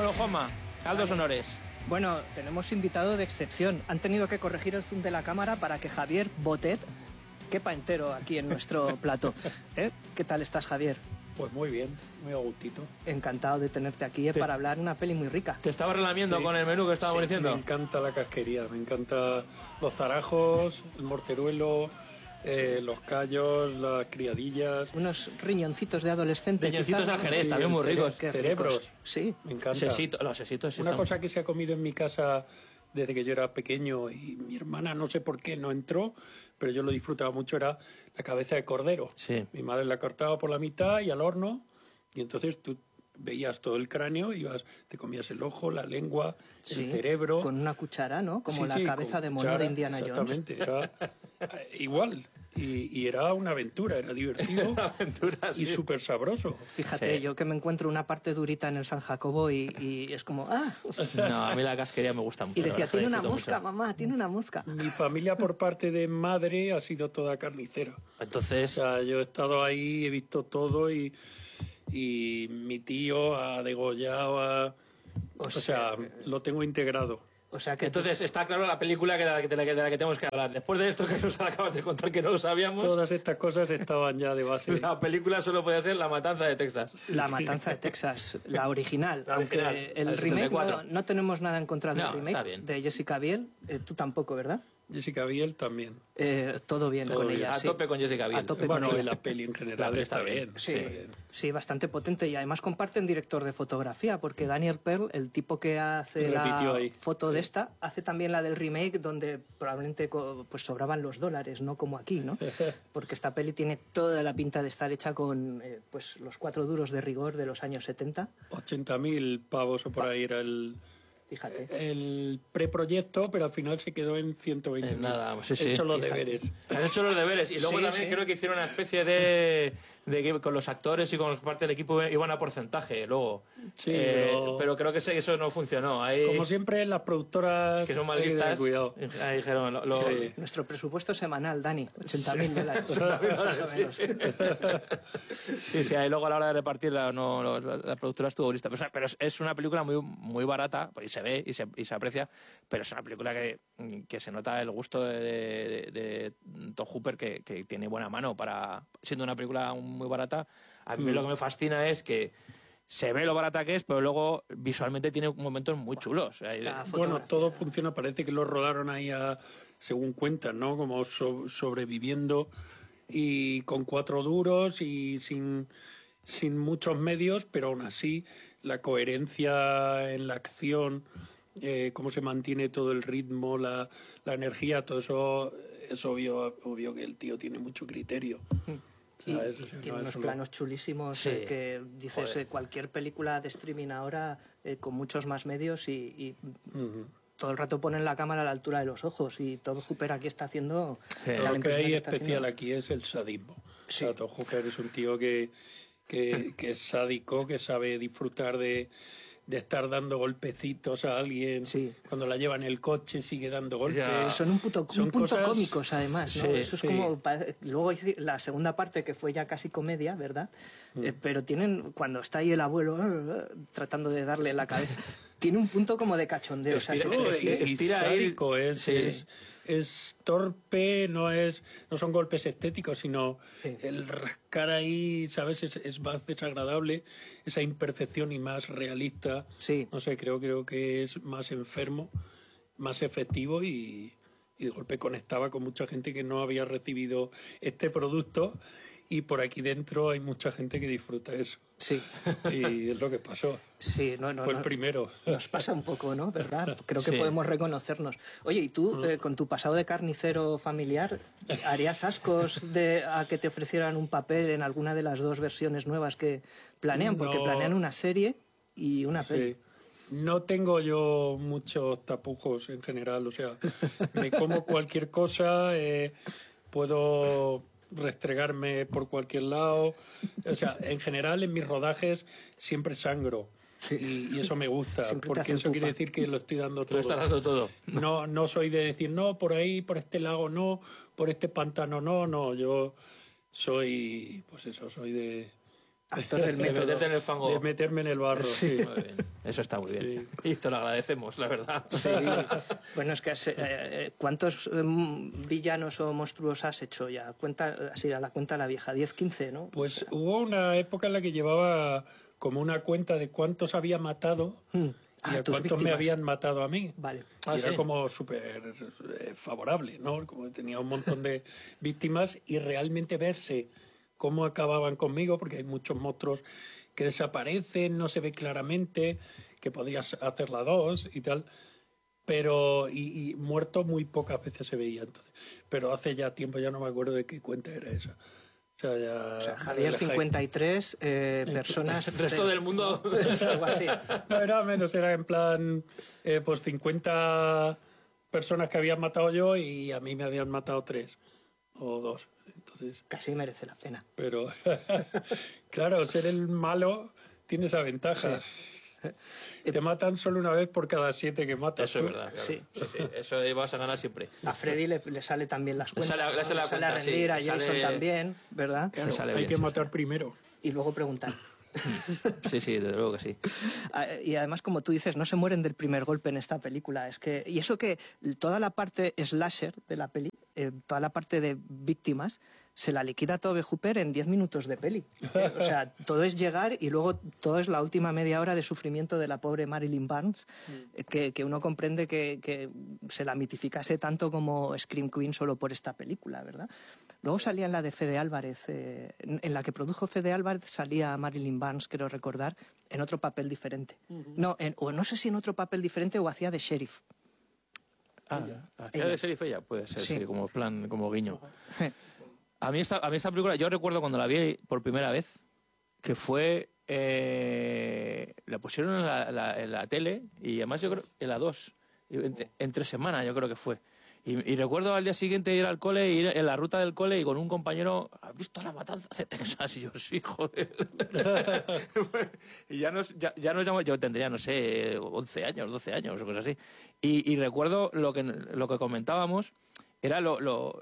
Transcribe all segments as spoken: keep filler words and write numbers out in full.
Bueno, Juanma, haz dos honores. Bueno, tenemos invitado de excepción. Han tenido que corregir el zoom de la cámara para que Javier Botet quepa entero aquí en nuestro plato. ¿Eh? ¿Qué tal estás, Javier? Pues muy bien, muy a gustito. Encantado de tenerte aquí eh, Te- para hablar una peli muy rica. Te estaba relamiendo Sí. con el menú que estábamos Sí, diciendo. me encanta la casquería, me encanta los zarajos, el morteruelo, eh, los callos, las criadillas. Unos riñoncitos de adolescente. Riñoncitos quizás, de ¿no? Jerez, Sí, también muy cere- ricos. Qué cerebros. ricos. Sí. Me encanta. Sesito, los sesitos sí Una están- cosa que se ha comido en mi casa desde que yo era pequeño y mi hermana no sé por qué no entró, pero yo lo disfrutaba mucho, era la cabeza de cordero. Sí. Mi madre la cortaba por la mitad y al horno, y entonces tú veías todo el cráneo, ibas, te comías el ojo, la lengua, Sí, el cerebro. con una cuchara, ¿no? Como Sí, la sí, cabeza con de mono cuchara, de Indiana Jones. Exactamente, era eh, igual. Y, y era una aventura, era divertido Aventura, y sí. súper sabroso. Fíjate, Sí. yo que me encuentro una parte durita en el San Jacobo y, y es como, ah, No, a mí la casquería me gusta mucho. y decía, la tiene una disfruto mosca, mucho. mamá, tiene una mosca. Mi familia por parte de madre ha sido toda carnicera. O Entonces, sea, yo he estado ahí, he visto todo y, y mi tío ha degollado, a, o, O sea, sea, lo tengo integrado. O sea que entonces está claro la película que de, la que, de, la que, de la que tenemos que hablar. Después de esto que nos acabas de contar que no lo sabíamos, Todas estas cosas estaban ya de base. la película solo podía ser La Matanza de Texas. La Matanza de Texas, la original. La aunque original, el la del remake setenta y cuatro. no, no tenemos nada en contra del No, está remake bien. de Jessica Biel. Eh, tú tampoco, ¿verdad? Jessica Biel también. Eh, todo bien Todo con bien. ella. A sí. tope con Jessica Biel. A tope Bueno, con y ella. la peli en La general peli está está bien. bien. Sí, Sí. sí, bastante potente y además comparten director de fotografía porque Daniel Pearl, el tipo que hace la Repitió ahí. foto de esta, hace también la del remake donde probablemente co- pues sobraban los dólares, no como aquí, ¿no? Porque esta peli tiene toda la pinta de estar hecha con eh, pues los cuatro duros de rigor de los años setenta. ochenta mil pavos o por ahí era el, Fíjate. el preproyecto, pero al final se quedó en ciento veinte Eh, mil. nada, sí, He sí. hecho los Fíjate. deberes. Has hecho los deberes y luego Sí, también sí. creo que hicieron una especie de, de que con los actores y con parte del equipo iban a porcentaje luego. Sí, Eh, pero- pero creo que ese- eso no funcionó. Ahí, Como siempre, las productoras es que son mal hay que tener listas. cuidado. Ahí dijeron, lo- lo- Sí. Nuestro presupuesto semanal, Dani, ochenta mil dólares. Más Más o menos. Sí, sí, ahí luego a la hora de repartirla no, lo- la, la productora estuvo lista. Pero, o sea, pero es- es una película muy, muy barata, pues, y se ve y se, y se aprecia, pero es una película que, que se nota el gusto de, de, de Tobe Hooper, que, que tiene buena mano para, siendo una película muy barata. A mí Mm. lo que me fascina es que se ve lo barata que es, pero luego visualmente tiene momentos muy chulos. O sea, Está y- Bueno, fotografía. todo funciona, parece que lo rodaron ahí a, según cuentan, ¿no? Como so- sobreviviendo y con cuatro duros y sin, sin muchos medios, pero aún así la coherencia en la acción, eh, cómo se mantiene todo el ritmo, la, la energía, todo eso es obvio, obvio que el tío tiene mucho criterio. Y ¿Sabes? O sea, tiene no unos es solo- planos chulísimos Sí. eh, que dices Joder. eh, cualquier película de streaming ahora eh, con muchos más medios y, y Ujú. todo el rato ponen la cámara a la altura de los ojos y Tobe Hooper aquí está haciendo Sí. da la Lo que impresión hay que está especial haciendo- aquí es el sadismo. Sí. O sea, Tobe Hooper es un tío que, que, que es sádico, que sabe disfrutar de, de estar dando golpecitos a alguien. Sí. Cuando la lleva en el coche sigue dando golpes. Ya. son un, puto, Son un punto cosas- cómicos además, ¿no? Sí, Eso es sí. como parece- luego hice la segunda parte que fue ya casi comedia, ¿verdad? Mm. Eh, pero tienen cuando está ahí el abuelo eh, tratando de darle la cabeza, tiene un punto como de cachondeo, o sea, Estira- se- No, es- y- y estira ahí- sádico, es, Sí. es, es torpe, no es no son golpes estéticos, sino Sí. el rascar ahí, ¿sabes? Es, es más desagradable, esa imperfección y más realista. Sí. No sé, creo, creo que es más enfermo, más efectivo y, y de golpe conectaba con mucha gente que no había recibido este producto y por aquí dentro hay mucha gente que disfruta eso. sí, Y es lo que pasó. sí, no, no, Fue el no. primero. Nos pasa un poco, ¿no? ¿Verdad? Creo que Sí. podemos reconocernos. Oye, ¿y tú, eh, con tu pasado de carnicero familiar, harías ascos de a que te ofrecieran un papel en alguna de las dos versiones nuevas que planean? Porque No. planean una serie y una peli. Sí. No tengo yo muchos tapujos en general, o sea, me como cualquier cosa, eh, puedo restregarme por cualquier lado, o sea, en general en mis rodajes siempre sangro. Y, y eso me gusta, Siempre te porque hacen eso quiere pupa. decir que lo estoy dando Lo todo. estás dando todo. No, no soy de decir, no, por ahí, por este lago no, por este pantano no, no, yo soy, pues eso, soy de, actor del De método. meterte en el fango. De meterme en el barro, sí. Muy bien. Eso está muy bien. Y te lo agradecemos, la verdad. Sí. Bueno, es que has, eh, eh, ¿cuántos eh, villanos o monstruos has hecho ya? Cuenta, así a la cuenta la vieja, diez, quince, ¿no? Pues hubo una época en la que llevaba como una cuenta de cuántos había matado Mm. y Ah, a tus cuántos me víctimas. habían matado a mí. Vale. Ah, y era sí. como súper eh, favorable, ¿no? Como tenía un montón de víctimas y realmente verse cómo acababan conmigo, porque hay muchos monstruos que desaparecen, no se ve claramente, que podías hacer la dos y tal, pero y, y muerto muy pocas veces se veía entonces. Pero hace ya tiempo, ya no me acuerdo de qué cuenta era esa. O sea, ya... O sea, Javier cincuenta y tres, eh, personas... El resto del mundo... Algo así. No, era menos, era en plan, eh, pues cincuenta personas que habían matado yo y a mí me habían matado tres o dos. Entonces, Casi merece la pena. pero claro, ser el malo tiene esa ventaja. Te matan solo una vez por cada siete que matas. Eso es tú. verdad. Claro. Sí. Sí, sí. Eso vas a ganar siempre. A Freddy le, le sale también las cuentas. sale- le sale la ¿no? cuenta, a sí. rendir, a Le Jason sale- también, ¿verdad? Claro, sale hay bien, que sí, matar primero. Y luego preguntar. Sí, sí, desde luego que sí. Ah, Y además, como tú dices, no se mueren del primer golpe en esta película. Es que, y eso que toda la parte slasher de la peli, eh, toda la parte de víctimas, se la liquida Tobe Hooper en diez minutos de peli. Eh, o sea, todo es llegar y luego todo es la última media hora de sufrimiento de la pobre Marilyn Barnes, eh, que, que uno comprende que, que se la mitificase tanto como Scream Queen solo por esta película, ¿verdad? Luego salía en la de Fede Álvarez, eh, en en la que produjo Fede Álvarez salía Marilyn Barnes, quiero recordar, en otro papel diferente. No, en- o no sé si en otro papel diferente o hacía de sheriff. Ah, ¿hacía de sheriff ella? Puede ser, Sí. sí, como plan, como guiño. A mí, esta, a mí esta película, yo recuerdo cuando la vi por primera vez, que fue... eh, la pusieron en la, la- en la tele y además yo creo en la dos, entre, entre semanas yo creo que fue. Y, y recuerdo al día siguiente ir al cole, ir en la ruta del cole y con un compañero, ¿has visto la matanza de Texas? Y yo, sí, joder. Y ya nos, ya, ya nos llamó, yo tendría, no sé, once años, doce años o cosas así. Y, y recuerdo lo que, lo que comentábamos, era lo, lo,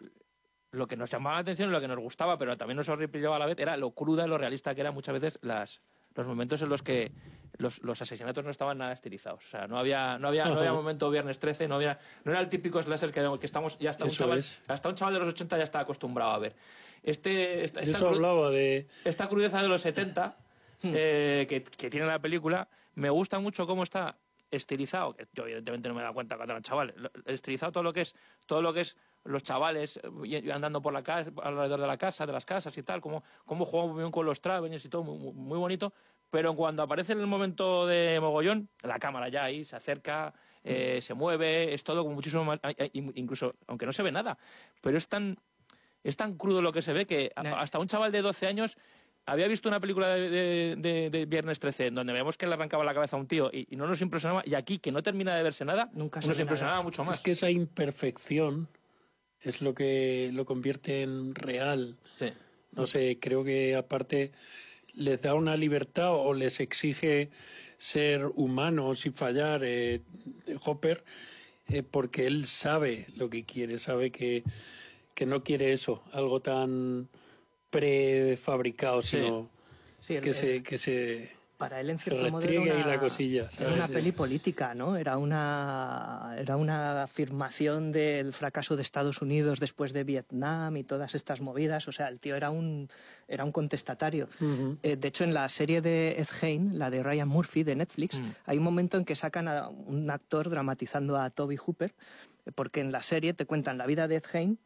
lo que nos llamaba la atención, lo que nos gustaba, pero también nos horripilaba a la vez, era lo cruda y lo realista que eran muchas veces las, los momentos en los que los, los asesinatos no estaban nada estilizados. O sea, no había, no había, no había momento viernes trece, no, había, no era el típico slasher que, que estamos, ya hasta un, Eso chaval, es. hasta un chaval de los ochenta ya está acostumbrado a ver. Este, esta, De esta eso cru- hablaba de... esta crudeza de los setenta eh, que, que tiene la película, me gusta mucho cómo está estilizado, que yo evidentemente no me he dado cuenta cuando era chaval, lo- estilizado todo lo que es todo lo que es los chavales eh, y- andando por la casa, alrededor de la casa, de las casas y tal, como cómo juegan muy bien con los travelers y todo, muy, muy- muy bonito, pero cuando aparece en el momento de mogollón, la cámara ya ahí se acerca, eh, se mueve, es todo como muchísimo más, ay, ay, incluso aunque no se ve nada, pero es tan es tan crudo lo que se ve que a- No. hasta un chaval de doce años había visto una película de, de- de- de Viernes trece en donde vemos que le arrancaba la cabeza a un tío y, y no nos impresionaba, y aquí que no termina de verse nada, Nunca se nos ve impresionaba nada. mucho más. Es que esa imperfección es lo que lo convierte en real. Sí. No sé, creo que aparte les da una libertad o les exige ser humanos y fallar eh, Hopper, eh, porque él sabe lo que quiere, sabe que, que no quiere eso, algo tan prefabricado, Sí. sino Sí, el- que, el- se, que se, para él en se cierto modo era restriegue una, ahí la cosilla. era ¿sabes? una peli política, ¿no? Era una, era una afirmación del fracaso de Estados Unidos después de Vietnam y todas estas movidas. O sea, el tío era un, era un contestatario. Ujú. Eh, de hecho, en la serie de Ed Gein, la de Ryan Murphy de Netflix, Mm. hay un momento en que sacan a un actor dramatizando a Toby Hooper, eh, porque en la serie te cuentan la vida de Ed Gein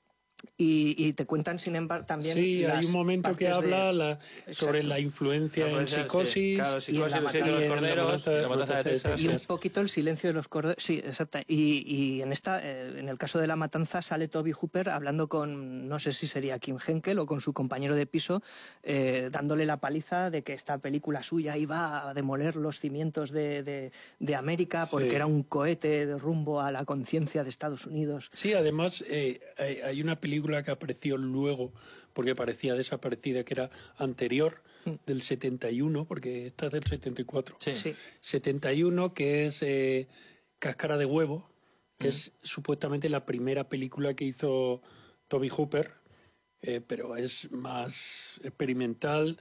y, y te cuentan, sin embargo, también Sí, hay las un momento que partes de- habla la- sobre Exacto. la influencia en Sí, psicosis. claro, y en psicosis, la el silencio de los matanza- corderos, y en la la matanza de matanza de Texas. Y un Texas. poquito el silencio de los corderos. Sí, exacto. Y, y en esta, eh, en el caso de la matanza, sale Toby Hooper hablando con, no sé si sería Kim Henkel o con su compañero de piso, eh, dándole la paliza de que esta película suya iba a demoler los cimientos de, de- de América porque Sí. era un cohete de rumbo a la conciencia de Estados Unidos. Sí, además eh, hay, hay una película que apareció luego, porque parecía desaparecida, que era anterior, del setenta y uno, porque esta es del setenta y cuatro. Sí. Sí. setenta y uno, que es eh, Cáscara de Huevo, que es supuestamente la primera película que hizo Toby Hooper, eh, pero es más experimental,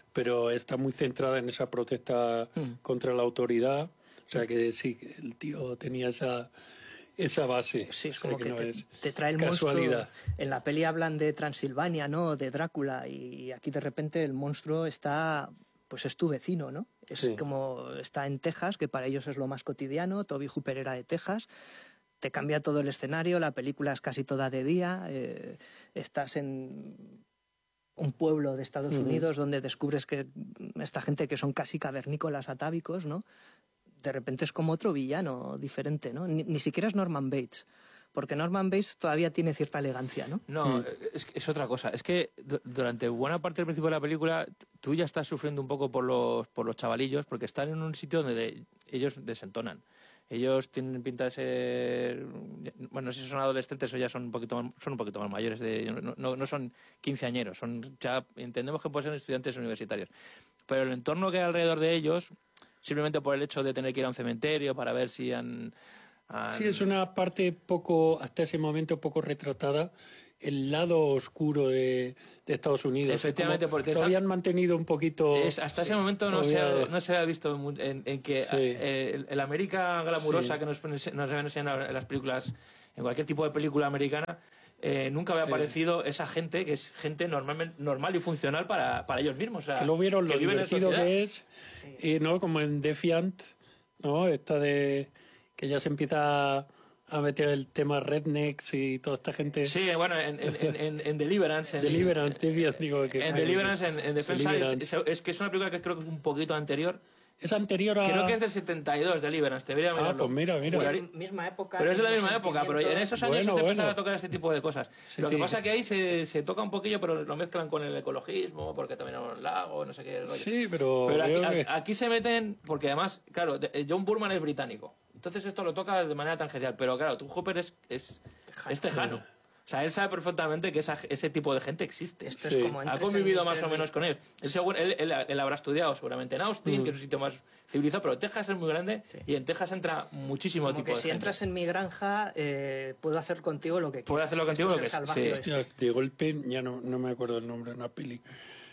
pero está muy centrada en esa protesta Mm. contra la autoridad. O sea que sí, que el tío tenía esa, esa base. Sí, es O sea como que, no te, es te trae el casualidad. monstruo. En la peli hablan de Transilvania, ¿no? De Drácula, y aquí de repente el monstruo está, pues es tu vecino, ¿no? Es Sí. como está en Texas, que para ellos es lo más cotidiano. Toby Hooper era de Texas. Te cambia todo el escenario, la película es casi toda de día. Eh, estás en un pueblo de Estados Ujú. Unidos donde descubres que esta gente que son casi cavernícolas atávicos, ¿no? De repente es como otro villano diferente, ¿no? Ni, ni siquiera es Norman Bates, porque Norman Bates todavía tiene cierta elegancia, ¿no? No, Mm. es, es otra cosa. Es que du- durante buena parte del principio de la película tú ya estás sufriendo un poco por los, por los chavalillos porque están en un sitio donde de- ellos desentonan. Ellos tienen pinta de ser... Bueno, no sé si son adolescentes o ya son un poquito más, son un poquito más mayores. De, no, no, no son quinceañeros, son ya entendemos que pueden ser estudiantes universitarios. Pero el entorno que hay alrededor de ellos, simplemente por el hecho de tener que ir a un cementerio para ver si han... han- Sí, es una parte poco, hasta ese momento poco retratada, el lado oscuro de, de Estados Unidos. Efectivamente, Como porque todavía está- han mantenido un poquito... Es, hasta ese momento no se, ha, todavía- no se ha visto mu- en, en que Sí. eh, el, el América glamurosa Sí. que nos, nos deben enseñar en las películas, en cualquier tipo de película americana, eh, nunca había Sí. aparecido esa gente que es gente normalmente normal y funcional para, para ellos mismos. O sea, que lo vieron lo que viven en divertido sociedad. que es, y no como en Defiant, ¿no? Esta de que ya se empieza a meter el tema rednecks y toda esta gente. Sí, bueno, en, en, en, en- en Deliverance. En, Deliverance, Defiant, digo que En Deliverance, en, en Defensa, es, Deliverance. es- es que es una película que creo que es un poquito anterior. Es anterior a... Creo que es del setenta y dos, Deliverance, debería Ah, mirarlo. pues mira, mira. Juraría- Misma época. Pero es de la mismo misma época, pero en sentimiento. esos años Bueno, se bueno. empezaba a tocar este tipo de cosas. Sí, lo que sí. pasa es que ahí se, se toca un poquillo, pero lo mezclan con el ecologismo, porque también hay un lago, no sé qué rollo. Sí, pero... Pero aquí, veo que- a- aquí se meten, porque además, claro, de- John Burman es británico. Entonces esto lo toca de manera tangencial. Pero claro, Tom Hooper es, es, es tejano. O sea, él sabe perfectamente que esa- ese tipo de gente existe. Esto Sí. es como Ha entres convivido en más o Internet. menos con él. Él, seguro- él, él- él habrá estudiado seguramente en Austin, Mm. que es un sitio más civilizado, pero Texas es muy grande y en Texas entra muchísimo Como tipo que de si gente. entras en mi granja, eh, puedo hacer contigo lo que quieras. Puedo hacerlo contigo Esto lo es que- el salvaje sí. oeste. Hostias, de golpe, ya no, no me acuerdo el nombre de una peli.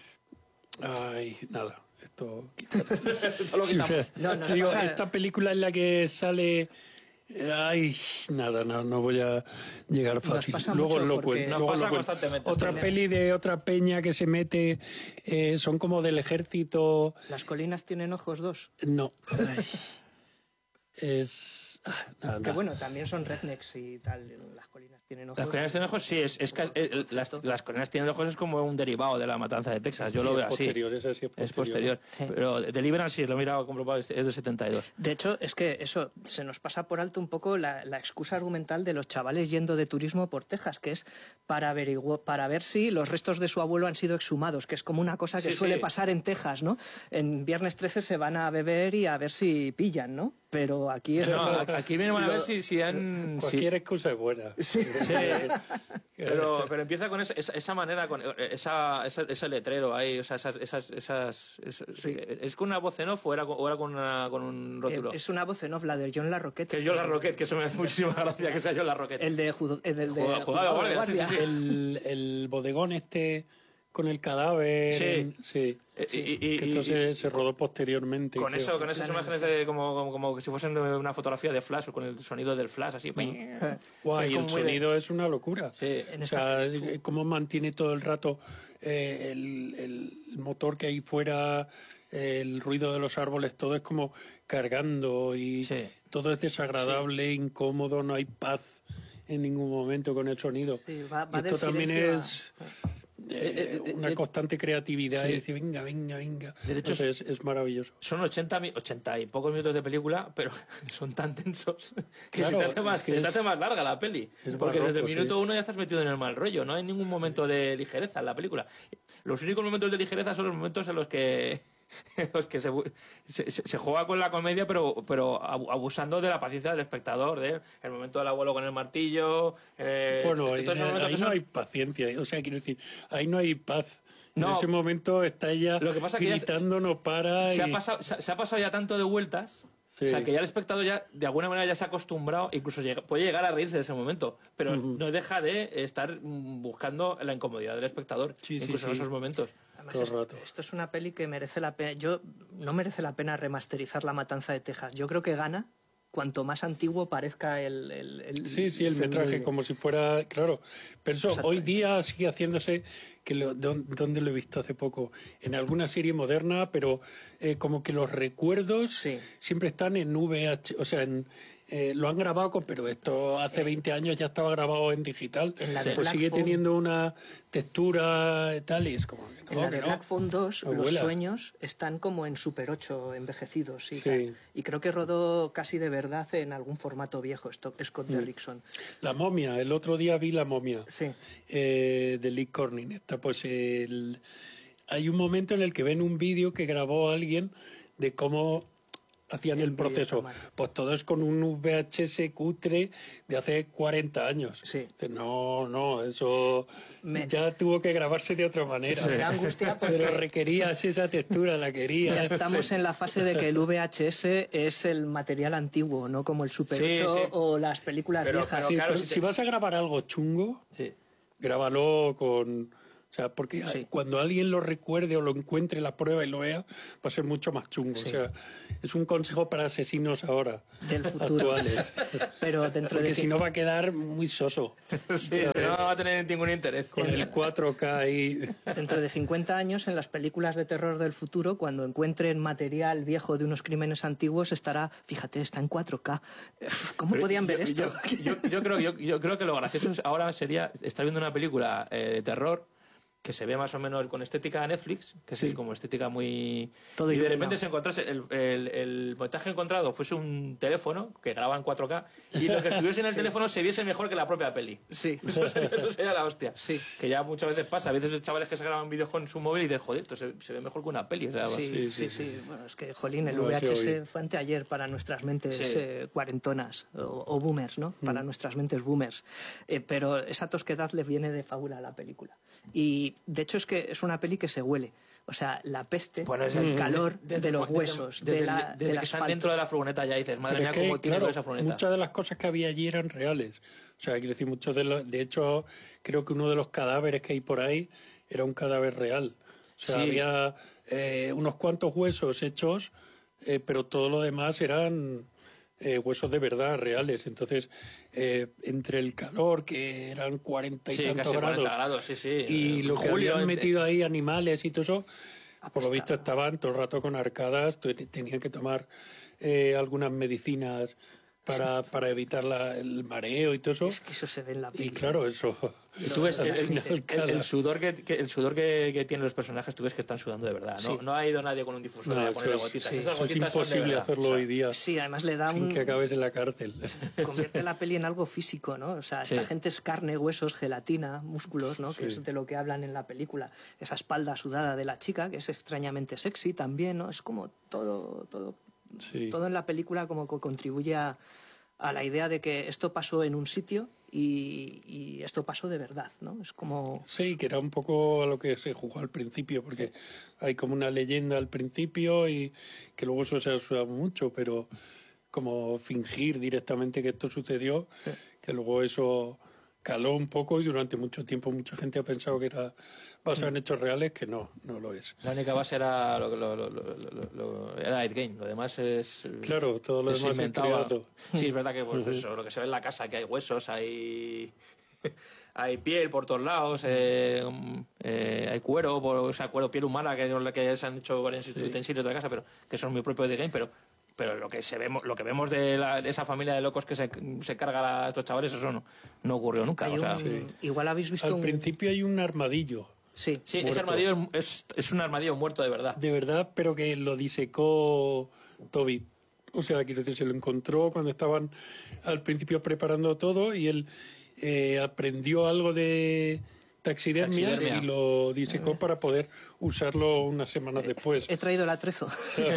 Ay, nada, esto... Esto lo Sí, quitamos. o sea, No, nos digo, pasa- esta película en la que sale... eh, Ay, nada, no, no voy a llegar fácil. pasa luego mucho lo porque- cuento. Nos luego pasa lo cuento. constantemente. Otra También. peli de otra peña que se mete, eh, son como del ejército. Las colinas tienen ojos dos. No. Ay. Es... ah, nada, Que nada. bueno, también son rednecks y tal. Las colinas tienen ojos. Las colinas tienen ojos, sí, es, es ca- eh, las, las colinas tienen ojos es como un derivado de la matanza de Texas. Yo Sí, lo es veo así. posterior, esa sí es Es posterior. Sí. Pero Deliverance, sí, lo he mirado comprobado, es es de setenta y dos. De hecho, es que eso se nos pasa por alto un poco la, la excusa argumental de los chavales yendo de turismo por Texas, que es para averiguar, para ver si los restos de su abuelo han sido exhumados, que es como una cosa que Sí, suele sí. pasar en Texas, ¿no? En Viernes trece se van a beber y a ver si pillan, ¿no? Pero aquí es No, como- aquí vienen a ver si, si han... si- Cualquier excusa es buena. Sí. Sí, pero, pero empieza con esa, esa, esa manera, con esa, esa- ese letrero ahí, o sea, esas, esas, esas- esas- ¿es con una voz en off o era, con- o era con, una- con un rótulo? Es una voz en off, la de John LaRoquette. Que es John LaRoquette, que eso me hace muchísima gracia que sea John LaRoquette. El de, judo- el del de Jugado- jugado de guardia, sí, sí, sí. El, el bodegón este con el cadáver. Sí. en- sí. Eh, y- y- Que y- esto y- se, se rodó posteriormente. Con creo. eso, con esas Claro, imágenes de, como, como, como que si fuesen una fotografía de flash, con el sonido del flash, así. Guau, Es y como el muy de- sonido es una locura. Sí. En O esta- sea, eh, cómo mantiene todo el rato eh, el, el motor que hay fuera, eh, el ruido de los árboles, todo es como cargando y Sí. todo es desagradable, incómodo, no hay paz en ningún momento con el sonido. Sí, va- va Y del esto también silencio a- es eh, Eh, eh, una eh, constante creatividad sí. y decir, venga, venga, venga. De hecho, No sé, es, es maravilloso. Son ochenta, mi- ochenta y pocos minutos de película, pero son tan tensos que Claro, se te hace más, es que se te es- hace más larga la peli. es Porque barroco, desde el sí. minuto uno ya estás metido en el mal rollo, no hay ningún momento de ligereza en la película. Los únicos momentos de ligereza son los momentos en los que, en los que se, bu- se, se- se juega con la comedia, pero, pero abu- abusando de la paciencia del espectador, de el momento del abuelo con el martillo. eh, Bueno, todos esos ahí momentos que no son- hay paciencia, o sea, quiero decir, ahí no hay paz. En No. ese momento está ella Lo que pasa que ya se- gritando, no para. se, ha y- pasado, se, ha- se ha pasado ya tanto de vueltas Sí. O sea, que ya el espectador ya, de alguna manera, ya se ha acostumbrado, incluso llega, puede llegar a reírse de ese momento, pero Uh-huh. no deja de estar buscando la incomodidad del espectador, Sí, sí, incluso sí. en esos momentos. Además, Todo es- el rato. esto es una peli que merece la pena. Yo no merece la pena remasterizar La Matanza de Texas. Yo creo que gana cuanto más antiguo parezca el, el, el Sí, sí, el metraje, feminismo. como si fuera, claro. Pero eso Exacto. hoy día sigue haciéndose, que lo, don- ¿dónde lo he visto hace poco? En alguna serie moderna, pero eh, como que los recuerdos Sí. siempre están en V H, o sea, en, eh, lo han grabado, con, pero esto hace veinte años ya estaba grabado en digital, En la de pues Black sigue Phone. teniendo una textura y tal, y es como que no, En la que de no. Black Phone dos, los Abuela. sueños están como en Super ocho envejecidos. Y, Sí. tal. Y creo que rodó casi de verdad en algún formato viejo, Sto- Scott Derrickson. La momia, el otro día vi La momia. Sí. eh, de Lee Corning. Está, pues, el... Hay un momento en el que ven un vídeo que grabó alguien de cómo hacían En el proceso. videocámara. Pues todo es con un V H S cutre de hace cuarenta años. Sí. Dice, no, no, eso Me- ya tuvo que grabarse de otra manera. Me da angustia porque- Pero requerías esa textura, la querías. Ya estamos en la fase de que el V H S es el material antiguo, no como el Super Sí, ocho sí. o las películas Pero- viejas. pero Sí, claro, pero si si, te- vas a grabar algo chungo, Sí. grábalo con... O sea, porque Sí. cuando alguien lo recuerde o lo encuentre en la prueba y lo vea, va a ser mucho más chungo. Sí. O sea, es un consejo para asesinos ahora, Del futuro. actuales. Pero dentro Porque de si no va a quedar muy soso. Sí, no va a tener ningún interés. Con el cuatro K ahí. Dentro de cincuenta años, en las películas de terror del futuro, cuando encuentren material viejo de unos crímenes antiguos, estará, fíjate, está en cuatro K. ¿Cómo Pero podían yo- ver esto? Yo, yo- yo creo, yo, yo creo que lo gracioso es- ahora sería estar viendo una película eh, de terror que se ve más o menos con estética de Netflix, que es como estética muy... Todo y de iluminado. repente se encontrase el, el, el montaje encontrado fuese un teléfono que graba en cuatro K y lo que estuviese en el teléfono se viese mejor que la propia peli. Sí. Eso sería, eso sería la hostia. Sí. Que ya muchas veces pasa. A veces hay chavales que se graban vídeos con su móvil y dicen, joder, esto se, se ve mejor que una peli. O sea, Sí, sí, sí, sí, sí. Bueno, es que, jolín, el No, V H sí, S oye. fue anteayer para nuestras mentes Sí. eh, cuarentonas o, o boomers, ¿no? Para nuestras mentes boomers. Eh, pero esa tosquedad le viene de fábula a la película. Y, de hecho, es que es una peli que se huele. O sea, la peste, Bueno, es el el- calor desde- de los desde- huesos, desde, de la, desde del que están asfalto. dentro de la furgoneta ya dices, madre Pero mía, es que, cómo tiene claro, esa furgoneta. muchas de las cosas que había allí eran reales. O sea, quiero decir, muchos de los... De hecho, creo que uno de los cadáveres que hay por ahí era un cadáver real. O sea, Sí. había eh, unos cuantos huesos hechos, eh, pero todo lo demás eran eh, huesos de verdad, reales. Entonces, eh, entre el calor, que eran cuarenta y Sí, tantos casi grados, cuarenta grados, sí, sí. y En lo que julio, habían en- metido ahí, animales y todo eso, por lo Apestaba. visto estaban todo el rato con arcadas, tu- tenían que tomar eh, algunas medicinas para, para evitar la- el mareo y todo eso. Es que eso se ve en la Y película. claro, eso... Y tú ves al el, el- final, el- cada- el sudor que, que- el sudor que, que tienen los personajes, tú ves que están sudando de verdad. No, Sí. no ha ido nadie con un difusor No, a eso ponerle es- gotitas. sí, Esas eso es gotitas son de imposible verdad. hacerlo O sea, hoy día Sí, además le da sin un... que acabes en la cárcel. convierte la peli en algo físico, ¿no? O sea, esta Sí. gente es carne, huesos, gelatina, músculos, ¿no? Que Sí. es de lo que hablan en la película. Esa espalda sudada de la chica, que es extrañamente sexy también, ¿no? Es como todo, todo, Sí. todo en la película como que contribuye a, a la idea de que esto pasó en un sitio y, y esto pasó de verdad, ¿no? Es como... Sí, que era un poco a lo que se jugó al principio, porque hay como una leyenda al principio y que luego eso se ha usado mucho, pero como fingir directamente que esto sucedió, que luego eso caló un poco y durante mucho tiempo mucha gente ha pensado que era basado en hechos reales, que no, no lo es. La única base era lo, lo, lo, lo- lo- lo- era Ed Gein, lo demás es... Claro, todo lo es demás es inventado. creado. Sí, es verdad que pues, eso, lo que se ve en la casa, que hay huesos, hay... Hay piel por todos lados, eh, um, eh, hay cuero, por, o sea, cuero, piel humana, que, es la que se han hecho varios utensilios de la casa, pero que son muy propios de Game, pero pero lo que se vemos, lo que vemos de, la- de esa familia de locos que se, se carga a estos chavales, eso no, no ocurrió nunca. hay o sea, un- Igual habéis visto Al un... principio hay un armadillo, Sí, sí, muerto. ese armadillo es, es un armadillo muerto de verdad. de verdad, pero que lo disecó Toby. O sea, quiero decir, se lo encontró cuando estaban al principio preparando todo y él eh, aprendió algo de taxidermia, Taxidermia. y lo disecó para poder usarlo unas semanas Eh, después. he traído el atrezo.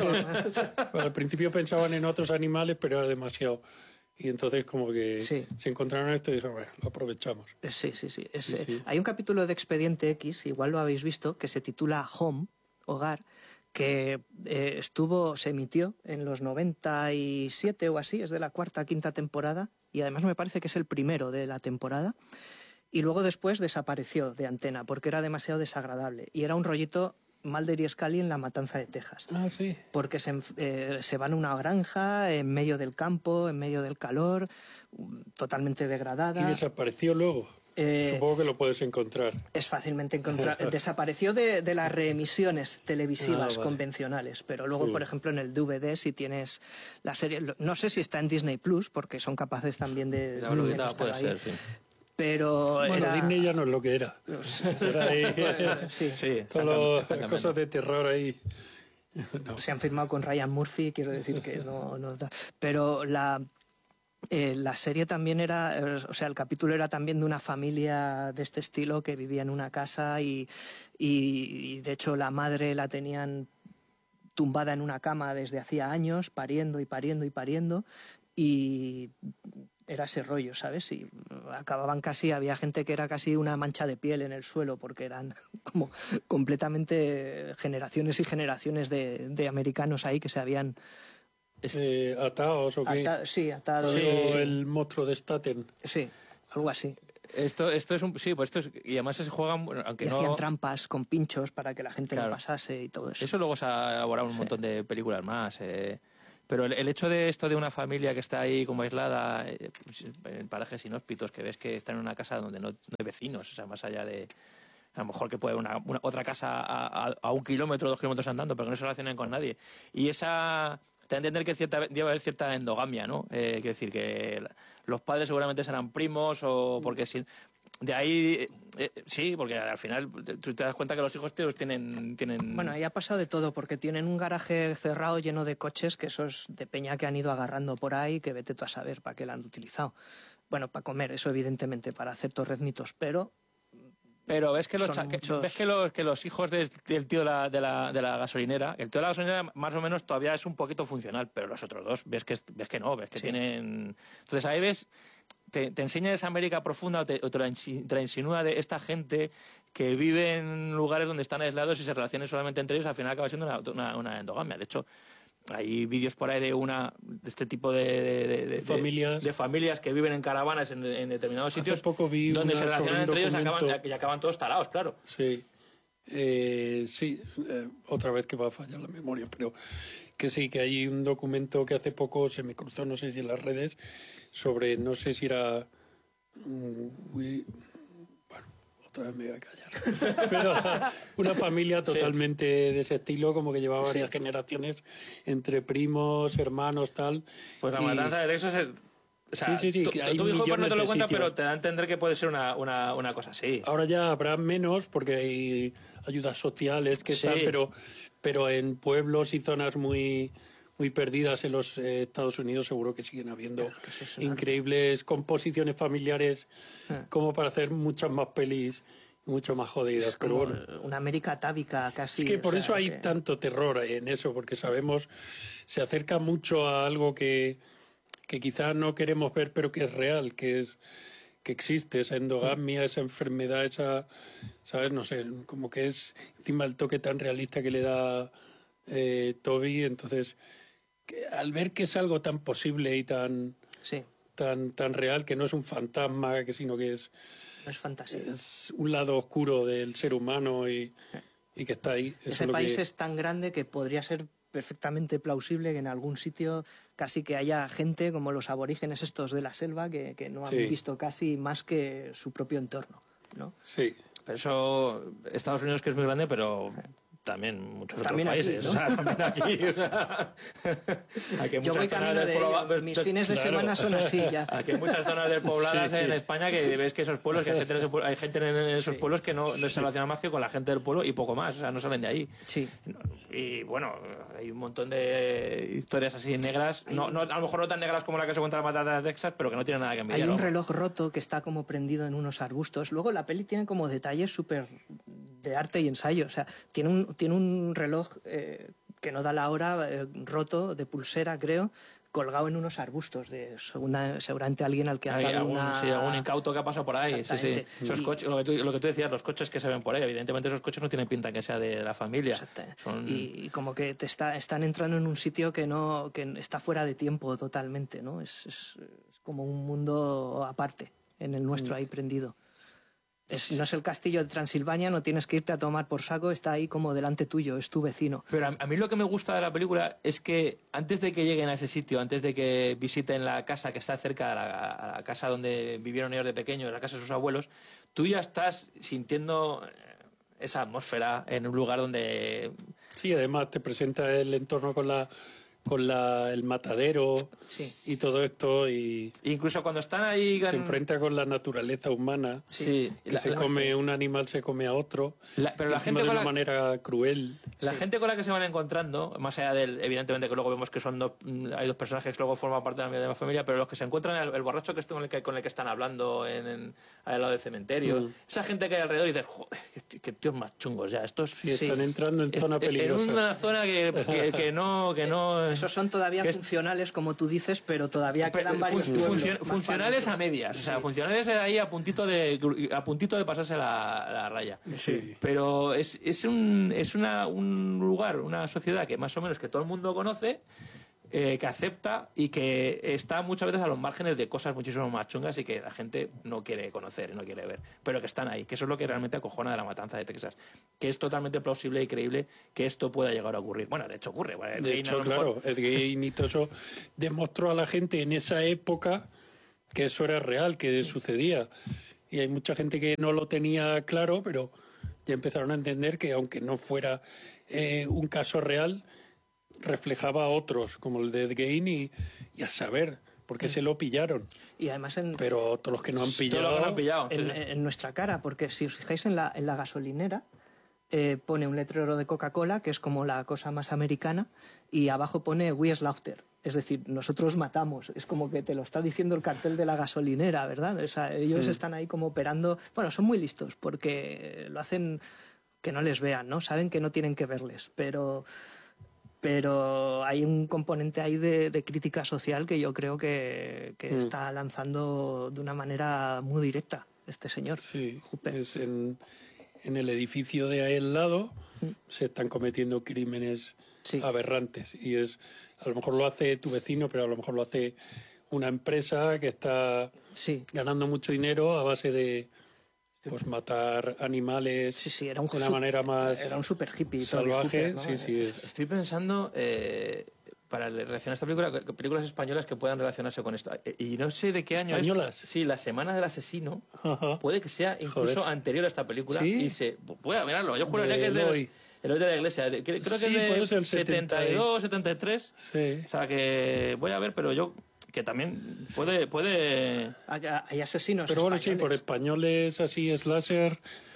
Al principio pensaban en otros animales, pero era demasiado. Y entonces como que Sí. se encontraron esto y dijeron, bueno, lo aprovechamos. Sí, sí, sí. Es, Sí, eh, sí. Hay un capítulo de Expediente X, igual lo habéis visto, que se titula Home, Hogar, que eh, estuvo, se emitió en los noventa y siete o así, es de la cuarta, quinta temporada, y además me parece que es el primero de la temporada, y luego después desapareció de antena porque era demasiado desagradable, y era un rollito Mulder y Scully en La Matanza de Texas. Ah, sí. Porque se, eh, se van a una granja en medio del campo, en medio del calor, totalmente degradada. ¿Y desapareció luego? Eh, Supongo que lo puedes encontrar. Es fácilmente encontrar. Desapareció de, de las reemisiones televisivas ah, vale. convencionales, pero luego, sí. por ejemplo, en el D V D, si tienes la serie... No sé si está en Disney Plus, porque son capaces también de... La de no puede ahí. ser, sí. Pero bueno, era... Disney ya no es lo que era. era ahí, sí, sí. Todas las cosas de terror ahí. No. Se han firmado con Ryan Murphy, quiero decir que no, no da. Pero la, eh, la serie también era, o sea, el capítulo era también de una familia de este estilo que vivía en una casa y, y, y de hecho la madre la tenían tumbada en una cama desde hacía años, pariendo y pariendo y pariendo, y era ese rollo, ¿sabes? Y acababan casi, había gente que era casi una mancha de piel en el suelo porque eran como completamente generaciones y generaciones de, de americanos ahí que se habían... Eh, ¿Atados o qué? Ata sí, atados. Sí, sí. El monstruo de Staten. Sí, algo así. Esto, esto es un... Sí, pues esto es... Y además se juegan... Aunque y no... hacían trampas con pinchos para que la gente claro. no pasase y todo eso. Eso luego se ha elaborado un montón de películas más, eh... Pero el, el hecho de esto de una familia que está ahí como aislada, eh, en parajes inhóspitos, que ves que está en una casa donde no, no hay vecinos, o sea, más allá de... A lo mejor que puede haber una, una, otra casa a, a, a un kilómetro, dos kilómetros andando, pero que no se relacionen con nadie. Y esa... Te da a entender que cierta, debe haber cierta endogamia, ¿no? Eh, quiero decir que los padres seguramente serán primos o porque... Si, de ahí, eh, sí, porque al final tú te das cuenta que los hijos tíos tienen, tienen... Bueno, ahí ha pasado de todo, porque tienen un garaje cerrado lleno de coches, que eso es de peña que han ido agarrando por ahí, que vete tú a saber para qué la han utilizado. Bueno, para comer, eso evidentemente, para hacer torreznitos, pero... Pero ves que los, muchos... ves que los, que los hijos del, del tío de la, de, la, de la gasolinera, el tío de la gasolinera más o menos todavía es un poquito funcional, pero los otros dos ves que, ves que no, ves que sí. tienen... Entonces ahí ves... Te, te enseña esa América profunda o te, o te, la, te la insinúa de esta gente que vive en lugares donde están aislados y se relacionan solamente entre ellos, al final acaba siendo una, una, una endogamia. De hecho, hay vídeos por ahí de una de este tipo de, de, de, de, familias. de, de familias que viven en caravanas en, en determinados sitios Hace poco vi donde se relacionan entre ellos y documento... acaban, y acaban todos tarados, claro. Sí, eh, sí eh, otra vez que va a fallar la memoria, pero que sí, que hay un documento que hace poco se me cruzó, no sé si en las redes, sobre, no sé si era... Bueno, otra vez me voy a callar. Pero una familia totalmente sí. de ese estilo, como que llevaba varias sí. generaciones entre primos, hermanos, tal. Pues la y... matanza de Texas es... O sea, sí, sí, sí, tu, que hay tu hijo no te lo cuenta, sitios. pero te da a entender que puede ser una, una, una cosa así. Ahora ya habrá menos porque hay ayudas sociales que sí. están, pero, pero en pueblos y zonas muy... muy perdidas en los eh, Estados Unidos, seguro que siguen habiendo que es increíbles composiciones familiares ah. como para hacer muchas más pelis, mucho más jodidas. Es pero como bueno, una América atávica casi. Es que por o eso sea, hay que... tanto terror en eso, porque sabemos, se acerca mucho a algo que, que quizás no queremos ver, pero que es real, que es que existe esa endogamia, esa enfermedad, esa, ¿sabes? No sé, como que es encima el toque tan realista que le da eh, Toby, entonces... al ver que es algo tan posible y tan, sí. tan, tan real, que no es un fantasma, que sino que es, no es fantasía. Es un lado oscuro del ser humano y, y que está ahí. Ese es país que... es tan grande que podría ser perfectamente plausible que en algún sitio casi que haya gente como los aborígenes estos de la selva que, que no han sí. visto casi más que su propio entorno, ¿no? Sí. Pero eso, Estados Unidos que es muy grande, pero... también muchos también otros aquí, países, ¿no? o sea, también aquí, o sea, aquí yo voy camino de ello, mis fines de claro. semana son así ya. Aquí hay muchas zonas despobladas sí, sí. en España que ves que esos pueblos, que hay gente en esos pueblos, hay gente en esos sí. pueblos que no, no se relaciona más que con la gente del pueblo y poco más, o sea, no salen de ahí. Sí. Y bueno, hay un montón de historias así negras, no, no, a lo mejor no tan negras como la que se cuenta en la matanza de Texas, pero que no tienen nada que envidiar. Hay un ¿no? reloj roto que está como prendido en unos arbustos. Luego la peli tiene como detalles súper de arte y ensayo, o sea, tiene un, tiene un reloj eh, que no da la hora, eh, roto, de pulsera creo, colgado en unos arbustos, de segunda, seguramente alguien al que han Hay dado algún, una... sí, algún incauto que ha pasado por ahí. Sí, sí. Exactamente. Esos Y- coches, lo, que tú, lo que tú decías, los coches que se ven por ahí, evidentemente esos coches no tienen pinta que sea de la familia. Exacto. Son- Y, y como que te está, están entrando en un sitio que no que está fuera de tiempo totalmente, ¿no? Es, es, es como un mundo aparte, en el nuestro ahí prendido. Es, no es el castillo de Transilvania, no tienes que irte a tomar por saco, está ahí como delante tuyo, es tu vecino. Pero a, a mí lo que me gusta de la película es que antes de que lleguen a ese sitio, antes de que visiten la casa que está cerca de la, a la casa donde vivieron ellos de pequeños, la casa de sus abuelos, tú ya estás sintiendo esa atmósfera en un lugar donde... Sí, además te presenta el entorno con la con la, el matadero Sí. y todo esto y Incluso cuando están ahí... te gan- enfrenta con la naturaleza humana. Sí, Que la- se la- come, un animal se come a otro, La- pero la encima gente de con una la- manera cruel. La gente con la que se van encontrando, más allá del, evidentemente que luego vemos que son dos, hay dos personajes que luego forman parte de la misma familia, pero los que se encuentran, el, el borracho que esto con el que, con el que están hablando en, en- al lado del cementerio, Mm. esa gente que hay alrededor y dices, joder, qué, tío- qué tíos más chungos ya, estos... Sí, están entrando en est- zona peligrosa. En una zona que, que, que no... Que no Esos son todavía que es- funcionales, como tú dices, pero todavía pero quedan varios fun- pueblos funcio- más funcionales para a medias, o sea, funcionales ahí a puntito de a puntito de pasarse la, la raya. Sí. Pero es, es un es una, un lugar, una sociedad que más o menos que todo el mundo conoce, eh, que acepta y que está muchas veces a los márgenes de cosas muchísimo más chungas y que la gente no quiere conocer, no quiere ver, pero que están ahí, que eso es lo que realmente acojona de la matanza de Texas, que es totalmente plausible y creíble que esto pueda llegar a ocurrir. Bueno, de hecho ocurre. Bueno, Ed De Gein a hecho, lo mejor- claro, el gay nitoso demostró a la gente en esa época que eso era real, que sucedía. Y hay mucha gente que no lo tenía claro, pero ya empezaron a entender que aunque no fuera eh, un caso real, reflejaba a otros, como el de Ed Gein, y, y a saber por qué se lo pillaron. Y además en, Pero todos los que no han Todo pillado... lo que no han pillado, sí, en, sí. en nuestra cara, porque si os fijáis en la, en la gasolinera, eh, pone un letrero de Coca-Cola, que es como la cosa más americana, y abajo pone We Slaughter. Es decir, nosotros matamos. Es como que te lo está diciendo el cartel de la gasolinera, ¿verdad? O sea, ellos Mm. están ahí como operando... Bueno, son muy listos porque lo hacen que no les vean, ¿no? Saben que no tienen que verles, pero... Pero hay un componente ahí de, de crítica social que yo creo que, que Mm. está lanzando de una manera muy directa este señor. Sí, Hooper. es en, en el edificio de ahí al lado se están cometiendo crímenes Sí. aberrantes y es a lo mejor lo hace tu vecino, pero a lo mejor lo hace una empresa que está Sí, ganando mucho dinero a base de pues matar animales sí, sí, era un de la su- manera más era un super hippie. Tony salvaje. Hooper, ¿no? Sí, sí, es. Estoy pensando, eh, para relacionar esta película, que- películas españolas que puedan relacionarse con esto. Eh, Y no sé de qué año ¿Españolas? es. Sí, La Semana del Asesino. Ajá. Puede que sea incluso Joder. anterior a esta película. ¿Sí? Y se. Voy a mirarlo. Yo juraría De que es de los- Eloy. Eloy de la Iglesia. De- Creo, creo Sí, que puede es ser de el setenta setenta y dos, setenta y tres. Sí. O sea que voy a ver, pero yo. Que también puede. puede Hay, hay asesinos Pero bueno, sí, por españoles. españoles así, slasher,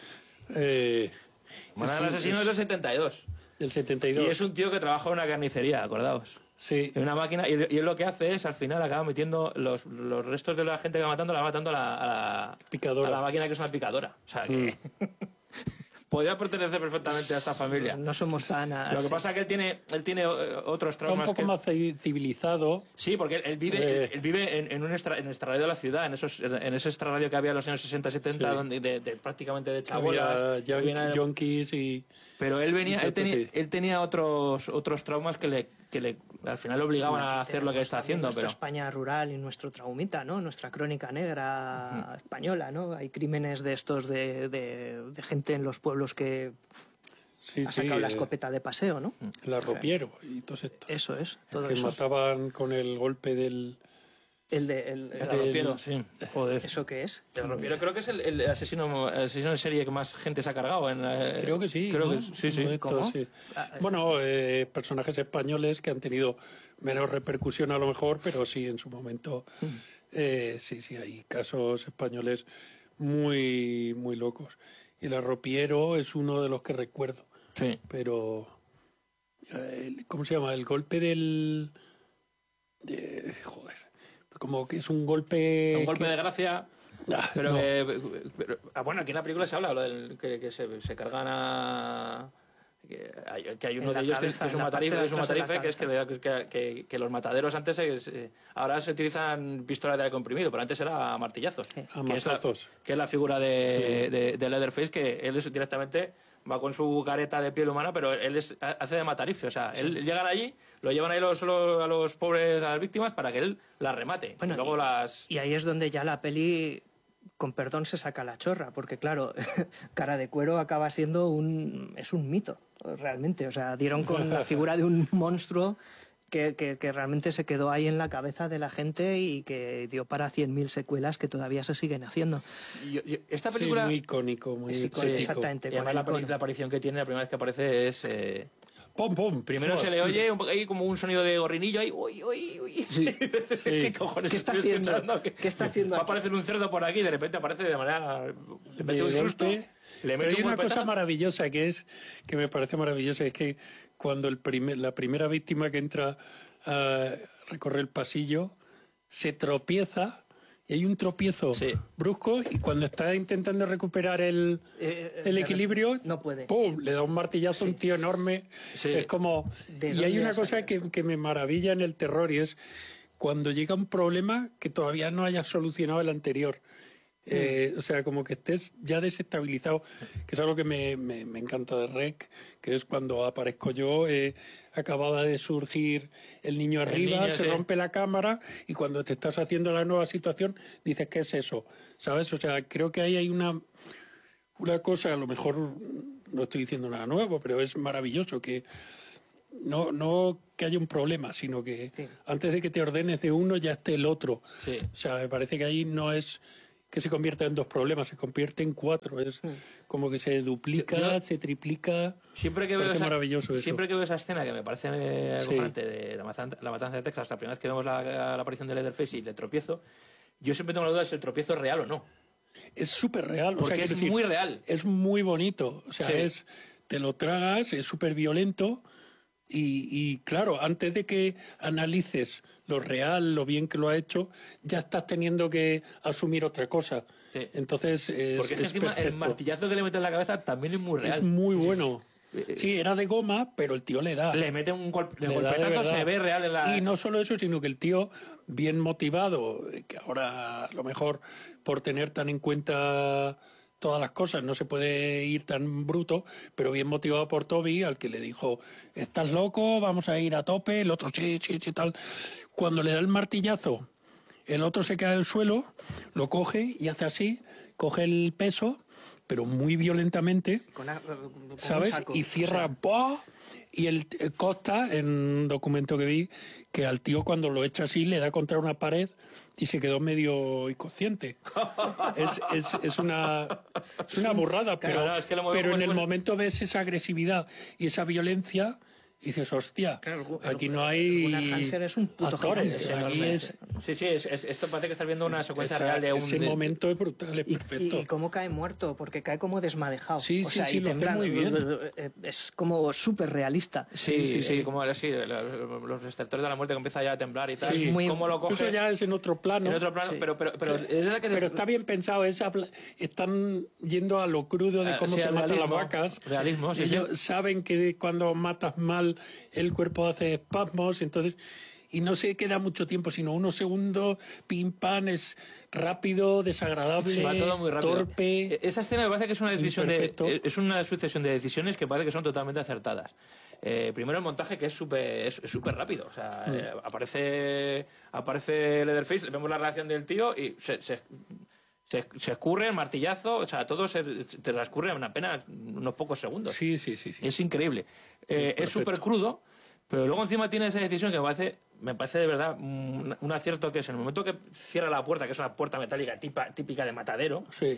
eh, Semana del es- Asesino es del setenta y dos. del setenta y dos. Y es un tío que trabaja en una carnicería, acordaos. Sí, En una máquina, y, y él lo que hace es al final acaba metiendo los, los restos de la gente que va matando, la va matando a la, a la, Picadora. a la máquina que es una picadora. O sea que podría pertenecer perfectamente a esta familia. No somos tan... Lo que así. pasa es que él tiene, él tiene eh, otros está un traumas poco que... más ci- civilizado. Sí, porque él, él vive, Eh. él, él vive en, en un extra, en extrarradio de la ciudad, en esos en ese extrarradio que había en los años sesenta, setenta, Sí. donde, de, de- prácticamente de Había chabolas. yan- Viene- yonkis y... Pero él venía, él Entonces, tenía, sí. él tenía otros otros traumas que le, que le al final le obligaban a hacer lo que está haciendo, Nuestra pero España rural y nuestro traumita, ¿no? Nuestra crónica negra española, ¿no? Hay crímenes de estos de, de, de gente en los pueblos que Sí, ha sí, sacado la eh, escopeta de paseo, ¿no? el arropiero y todo esto. Eso es, todo Que eso. mataban con el golpe del... El de... El, el el- arropiero, sí. Joder. ¿Eso qué es? El arropiero creo que es el, el asesino, el asesino en serie que más gente se ha cargado. En, eh, Creo que sí. Creo ¿no? que sí, sí. Uno de estos, ¿Cómo? sí. Ah, eh. Bueno, eh, personajes españoles que han tenido menos repercusión a lo mejor, pero sí, en su momento, eh, sí, sí, hay casos españoles muy, muy locos. Y el arropiero es uno de los que recuerdo, Sí. pero... eh, ¿Cómo se llama? El golpe del... de- joder. Como que es un golpe... Un golpe que- de gracia. Ah, Pero, no. que, pero- ah, bueno, aquí en la película se habla lo del, que, que se, se cargan a Que hay, que hay uno En de la ellos cabeza, que es en un la parte matarife, de que, es un atrás de la matarife que, es que, le- que, que- que los mataderos antes es, eh, ahora se utilizan pistolas de aire comprimido, pero antes era martillazos. A Que es, la, mazazos. que es la figura de, de, de Leatherface, que él es directamente va con su careta de piel humana, pero él es, hace de matarife. O sea, él llegan allí, lo llevan ahí los, los- a los pobres, a las víctimas, para que él las remate. Bueno, y luego y- las... Y ahí es donde ya la peli, con perdón, se saca la chorra, porque claro, Cara de Cuero acaba siendo un... es un mito, realmente. O sea, dieron con la figura de un monstruo que, que, que realmente se quedó ahí en la cabeza de la gente y que dio para cien mil secuelas que todavía se siguen haciendo. Yo- yo- esta Sí, película... muy icónico, muy Es icónico, épico. exactamente. Y además con la, el apari- icono. la aparición que tiene, la primera vez que aparece es... eh, ¡Pum, pum! primero se le oye un, po- ahí como un sonido de gorrinillo ahí, uy, uy, uy. ¿Qué cojones ¿Qué está estoy haciendo? escuchando? ¿Qué, ¿Qué está haciendo Va a aquí? aparecer un cerdo por aquí y de repente aparece de manera... Le mete De un susto, golpe. le Pero mete hay un una golpetazo. cosa maravillosa que es que me parece maravillosa, es que cuando el primer, la primera víctima que entra a recorrer el pasillo se tropieza y hay un tropiezo Sí. brusco y cuando está intentando recuperar el, Eh, eh, el de- equilibrio no puede. ¡pum! Le da un martillazo a un tío enorme. Sí. Es como... ¿De Y hay dónde una has cosa sacado que, esto? que me maravilla en el terror y es cuando llega un problema que todavía no haya solucionado el anterior. Eh, o sea, como que estés ya desestabilizado, que es algo que me, me, me encanta de Rec, que es cuando aparezco yo, eh, acababa de surgir el niño arriba, niño, se sí. rompe la cámara y cuando te estás haciendo la nueva situación dices, ¿qué es eso? ¿Sabes? O sea, creo que ahí hay una, una cosa, a lo mejor no estoy diciendo nada nuevo, pero es maravilloso que no, no que haya un problema, sino que Sí. antes de que te ordenes de uno ya esté el otro. Sí. O sea, me parece que ahí no es que se convierta en dos problemas, se convierte en cuatro. Es como que se duplica, Yo- yo- se triplica. Siempre que, veo Parece esa, maravilloso eso. siempre que veo esa escena, que me parece eh, Sí. acojonante, de la matanza, la matanza de Texas, la primera vez que vemos la, la aparición de Leatherface y le tropiezo, yo siempre tengo la duda de si el tropiezo es real o no. Es súper real. o Porque sea, es quiero decir, muy real. Es muy bonito. O sea, Sí. es te lo tragas, es súper violento. Y, y claro, antes de que analices lo real, lo bien que lo ha hecho, ya estás teniendo que asumir otra cosa. Sí. Entonces, es, Porque es que es encima el perfecto. martillazo que le mete en la cabeza también es muy real. Es muy bueno. Sí, era de goma, pero el tío le da. Le mete un golpe, de Le da de golpetazo, verdad. se ve real en la... Y no solo eso, sino que el tío, bien motivado, que ahora a lo mejor por tener tan en cuenta todas las cosas no se puede ir tan bruto, pero bien motivado por Toby, al que le dijo, estás loco, vamos a ir a tope, el otro sí, sí, sí, tal. Cuando le da el martillazo, el otro se cae al suelo, lo coge y hace así, coge el peso, pero muy violentamente, Con a- con un ¿sabes? saco, Y o cierra, sea, ¡pah! Y el eh, Costa, en un documento que vi, que al tío cuando lo echa así le da contra una pared y se quedó medio inconsciente. es, es, es, una, es una burrada, pero, Claro, es que lo movemos pero en el después- momento ves esa agresividad y esa violencia y dices, hostia, Claro, el- aquí el- no hay Gunnar Hansen es un puto actores, gigante. aquí es... Sí, sí, es, es- esto parece que estás viendo una secuencia esa- real de un... ese de- momento es brutal, es Y, perfecto. y- y cómo cae muerto, porque cae como desmadejado. Sí, o sí, sea, sí, y lo hace temblando. muy bien. Es como súper realista. Sí, sí, sí, eh. como sí, los, los receptores de la muerte que empieza ya a temblar y tal. Sí. muy- Cómo lo coge Eso ya es en otro plano. en otro plano, Sí. pero, pero, pero, es verdad que... Pero está bien pensado, esa pla- están yendo a lo crudo de Ah, cómo sí, se al matan las realismo, vacas. realismo, sí, Ellos sí. saben que cuando matas mal el cuerpo hace espasmos, entonces y no se queda mucho tiempo, sino unos segundos, pim pam, es rápido, desagradable, Sí, va todo muy rápido. torpe. E- Esa escena me parece que es una decisión de, Imperfecto. es una sucesión de decisiones que parece que son totalmente acertadas. Eh, primero el montaje que es súper es, es súper rápido, o sea, Mm. eh, aparece aparece Leatherface, vemos la reacción del tío y se, se, se, se escurre el martillazo, o sea, todo se te transcurre en apenas unos pocos segundos. Sí, sí, sí, sí. Es increíble. Eh, es perfecto. súper crudo, pero luego encima tiene esa decisión que me parece, me parece de verdad un, un acierto, que es en el momento que cierra la puerta, que es una puerta metálica tipa- típica de matadero, Sí.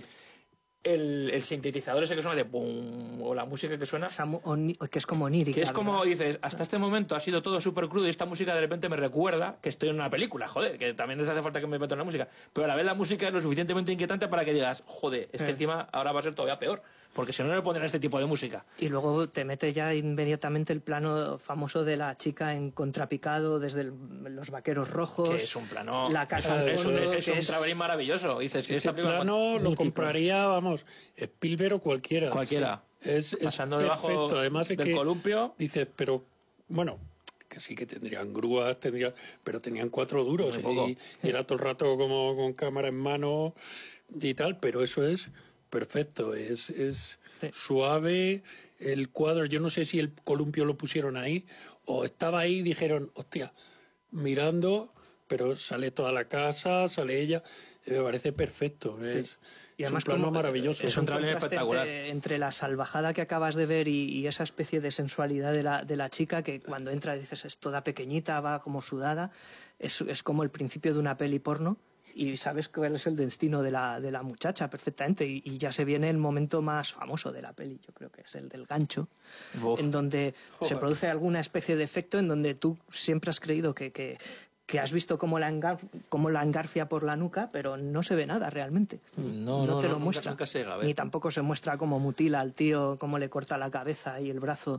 el, el sintetizador ese que suena de pum, o la música que suena, O sea, mu- oni- que es como onírica. que es como ¿verdad? dices, hasta este momento ha sido todo súper crudo y esta música de repente me recuerda que estoy en una película, joder, que también les hace falta que me metan la música, pero a la vez la música es lo suficientemente inquietante para que digas, joder, es que Eh. encima ahora va a ser todavía peor, porque si no, no le pondrían este tipo de música. Y luego te mete ya inmediatamente el plano famoso de la chica en contrapicado desde el, los vaqueros rojos. Que es un plano... La casa al es, fondo, un, es que un es- traveling maravilloso. Dices, Ese esta película- plano lo mítico. compraría, vamos, Spielberg o cualquiera. Cualquiera. Sí. Es, es Pasando debajo perfecto. Además es del que columpio. dices, pero bueno, que sí que tendrían grúas, tendrían, pero tenían cuatro duros Muy poco. y, y era todo el rato como con cámara en mano y tal, pero eso es perfecto, es, es Sí. suave. El cuadro, yo no sé si el columpio lo pusieron ahí o estaba ahí y dijeron, hostia, mirando, pero sale toda la casa, sale ella, eh, me parece perfecto. Es, Y es además un plano como- maravilloso. es un contraste tráiler espectacular. Entre, entre la salvajada que acabas de ver y, y esa especie de sensualidad de la, de la chica que cuando entra dices es toda pequeñita, va como sudada, es, es como el principio de una peli porno y sabes cuál es el destino de la, de la muchacha perfectamente y, y ya se viene el momento más famoso de la peli, yo creo que es el del gancho, Uf. en donde se Joder. produce alguna especie de efecto en donde tú siempre has creído que... que que has visto cómo la, engar, cómo la engarfia por la nuca, pero no se ve nada realmente. No, no no, te no, lo nunca- muestra. nunca se llega a ver. Ni tampoco se muestra cómo mutila al tío, cómo le corta la cabeza y el brazo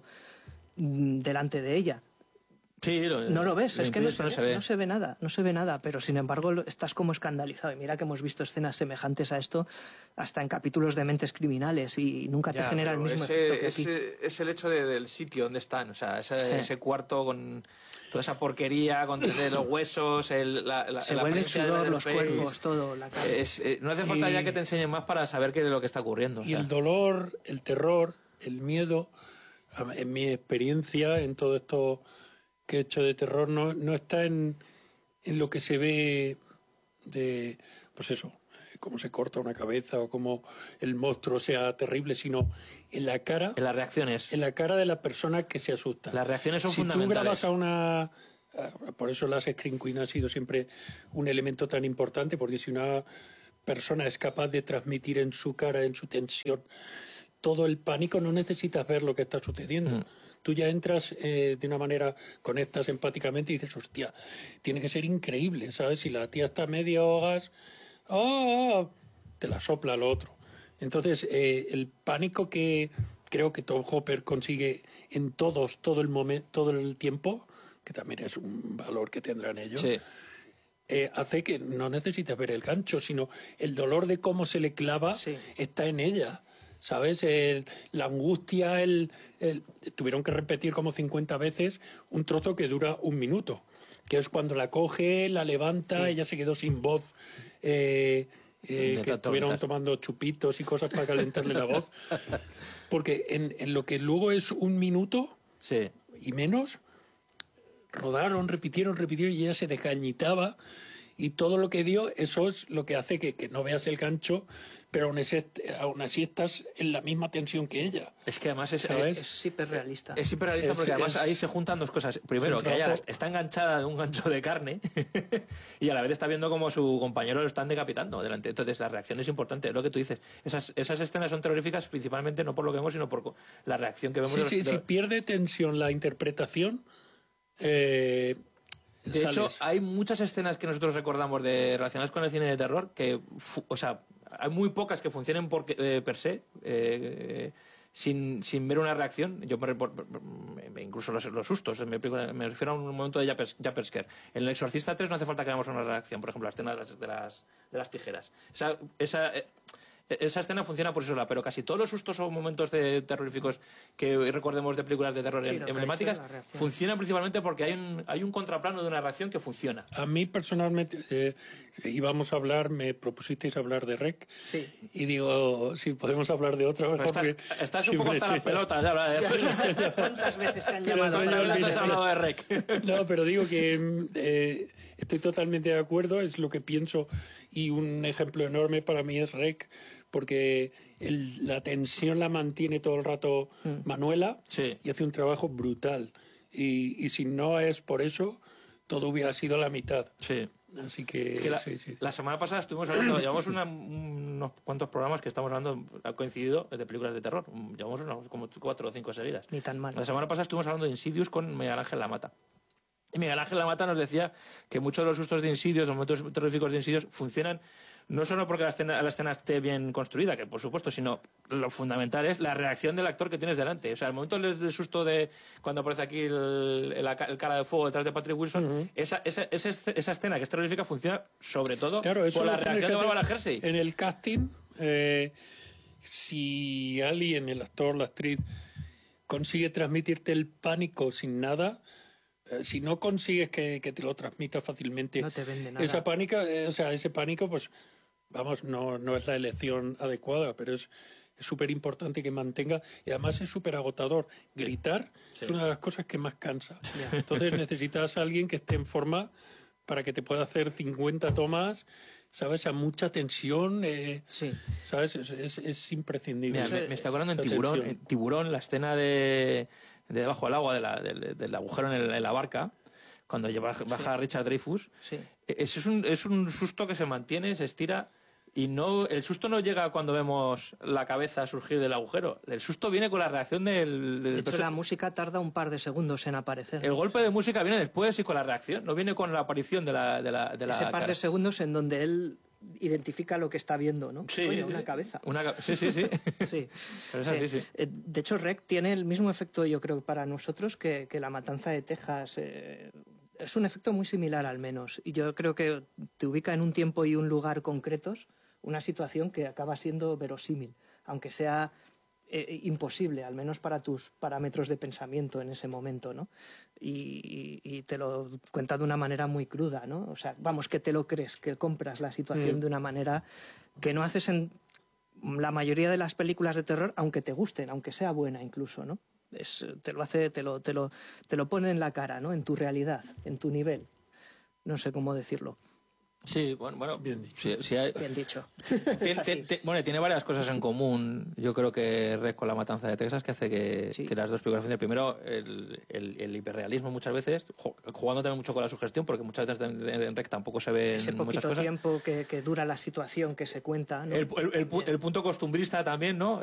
mm, delante de ella. Sí, lo- No lo ves, lo es que no incluso se, ve, no se ve nada, no se ve nada, pero sin embargo lo- estás como escandalizado. Y mira que hemos visto escenas semejantes a esto hasta en capítulos de Mentes Criminales y nunca te Ya, genera el pero mismo ese, efecto que aquí. ese- es el hecho de- del sitio donde están, o sea, ese, Eh. ese cuarto con toda esa porquería, con de los huesos, el, la, la, Se la huele el apariencia de sudor, los Leatherface. cuerpos, todo, la cara. Es- eh, no hace falta Y- ya que te enseñen más para saber qué es lo que está ocurriendo. o Y sea. el dolor, el terror, el miedo, a- en mi experiencia, en todo esto que he hecho de terror, no, no está en, en lo que se ve de, pues eso, eh, cómo se corta una cabeza o cómo el monstruo sea terrible, sino en la cara, En las reacciones. en la cara de la persona que se asusta. Las reacciones son si fundamentales. tú grabas a una... Por eso la Scream Queen ha sido siempre un elemento tan importante, porque si una persona es capaz de transmitir en su cara, en su tensión, todo el pánico, no necesitas ver lo que está sucediendo. Mm. Tú ya entras eh, de una manera, conectas empáticamente y dices, hostia, tiene que ser increíble, ¿sabes? Si la tía está medio gas, ¡ah! Te la sopla lo otro. Entonces, eh, el pánico que creo que Tom Hopper consigue en todos, todo el momento, todo el tiempo, que también es un valor que tendrán ellos, Sí. eh, hace que no necesites ver el gancho, sino el dolor de cómo se le clava Sí. está en ella. ¿Sabes? El- la angustia, el, el- tuvieron que repetir como cincuenta veces un trozo que dura un minuto, que es cuando la coge, la levanta, ella se quedó sin voz, eh, eh, De que tanto estuvieron gritar. tomando chupitos y cosas para calentarle la voz. Porque en, en lo que luego es un minuto Sí. y menos, rodaron, repitieron, repitieron y ella se desgañitaba y todo lo que dio, eso es lo que hace que, que no veas el gancho, pero aún, ese- aún así estás en la misma tensión que ella. Es que además es, ¿Sabes? Es hiperrealista. es hiperrealista Es- porque además es- ahí se juntan dos cosas. Primero, es un que ella trozo- está enganchada de un gancho de carne y a la vez está viendo como su compañero lo están decapitando delante. Entonces la reacción es importante, es lo que tú dices. Esas, esas escenas son terroríficas principalmente no por lo que vemos, sino por co- la reacción que vemos. Sí, de los- sí, de si los- pierde tensión la interpretación, eh, De hecho, sales. hay muchas escenas que nosotros recordamos de relacionadas con el cine de terror que, fu- o sea, hay muy pocas que funcionen por, eh, per se, eh, sin, sin ver una reacción. Yo me, repor- me- incluso los, los sustos, me, me refiero a un momento de jumper- jumper scare. En El Exorcista tres no hace falta que hagamos una reacción, por ejemplo, la escena de las, de las, de las tijeras. Esa, esa, eh, esa escena funciona por sí sola, pero casi todos los sustos o momentos de terroríficos que recordemos de películas de terror Sí, em- lo que ha emblemáticas dicho, la reacción. funcionan principalmente porque hay un, hay un contraplano de una reacción que funciona. A mí personalmente, eh, íbamos a hablar, me propusisteis hablar de Rec, Sí. y digo, si podemos hablar de otra, mejor. Estás, porque estás un poco siempre hasta las estoy- pelotas de hablar de ¿Cuántas veces te han Pero llamado? soy para yo el hablar de has director. hablado de Rec. No, pero digo que eh, estoy totalmente de acuerdo, es lo que pienso, y un ejemplo enorme para mí es Rec, porque el- la tensión la mantiene todo el rato Manuela Sí. y hace un trabajo brutal. Y, y si no es por eso, todo hubiera sido la mitad. Sí. Así que, Que la, sí, sí. la semana pasada estuvimos hablando, llevamos una- unos cuantos programas que estamos hablando, ha coincidido, de películas de terror. Llevamos unos, como cuatro o cinco seguidas. Ni tan mal. La semana pasada estuvimos hablando de Insidious con Miguel Ángel Lamata. Y Miguel Ángel Lamata nos decía que muchos de los sustos de Insidious, los momentos terroríficos de Insidious, funcionan no solo porque la escena, la escena esté bien construida, que por supuesto, sino lo fundamental es la reacción del actor que tienes delante. O sea, el momento del, del susto de cuando aparece aquí el, el, el cara de fuego detrás de Patrick Wilson, uh-huh. esa, esa, esa, esa escena que es terrorífica funciona sobre todo claro, eso por la reacción de Barbara Hershey. En el casting, eh, si alguien, el actor, la actriz, consigue transmitirte el pánico sin nada, eh, si no consigues que, que te lo transmita fácilmente, no te vende nada. Esa pánica, eh, o sea, ese pánico, pues, vamos, no, no es la elección adecuada, pero es súper importante que mantenga, y además es súper agotador. Gritar sí. es una de las cosas que más cansa. Yeah. Entonces necesitas a alguien que esté en forma para que te pueda hacer cincuenta tomas, ¿sabes? A mucha tensión, eh, sí. ¿sabes? Es, es, es imprescindible. Mira, me, me está acordando en Tiburón, en Tiburón, la escena de, de debajo del agua, de la, de, del agujero en, el, en la barca, cuando lleva, baja sí. Richard Dreyfuss. Sí. Es, es, un, es un susto que se mantiene, se estira, y no el susto no llega cuando vemos la cabeza surgir del agujero. El susto viene con la reacción del... del de hecho, la música tarda un par de segundos en aparecer. El golpe de música viene después y con la reacción, no viene con la aparición de la... De la, de la Ese par cara. de segundos en donde él identifica lo que está viendo, ¿no? Sí, Oye, sí, una sí. cabeza. Una, sí, sí, sí. sí. Pero es así, sí. Eh, de hecho, R E C tiene el mismo efecto, yo creo, para nosotros que, que La Matanza de Texas. Eh, es un efecto muy similar, al menos. Y yo creo que te ubica en un tiempo y un lugar concretos una situación que acaba siendo verosímil, aunque sea eh, imposible, al menos para tus parámetros de pensamiento en ese momento, ¿no? Y, y, y te lo cuenta de una manera muy cruda, ¿no? O sea, vamos, que te lo crees, que compras la situación mm. de una manera que no haces en la mayoría de las películas de terror, aunque te gusten, aunque sea buena incluso, ¿no? Es, te lo hace, te lo, te lo, te lo pone en la cara, ¿no? En tu realidad, en tu nivel. No sé cómo decirlo. Sí, bueno, bueno bien dicho. Sí, sí hay... Bien dicho. Tiene, te, te, bueno, tiene varias cosas en común, yo creo que R E C con La Matanza de Texas, que hace que, sí. que las dos películas funcionen. Primero, el, el, el hiperrealismo muchas veces, jugando también mucho con la sugestión, porque muchas veces en, en R E C tampoco se ven Ese muchas cosas. Ese poquito tiempo que, que dura la situación que se cuenta, ¿no? El, el, el, el punto costumbrista también, ¿no?